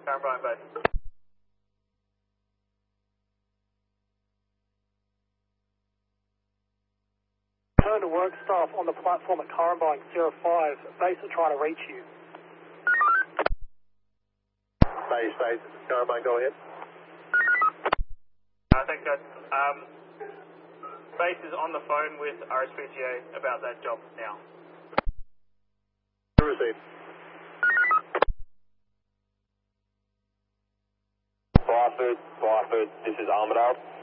Carabine base. Turn to work staff on the platform at Carabine 05. Base are trying to reach you. Base, Carabine, go ahead. I think that base is on the phone with RSPCA about that job now. Received. Byford, this is Armidale.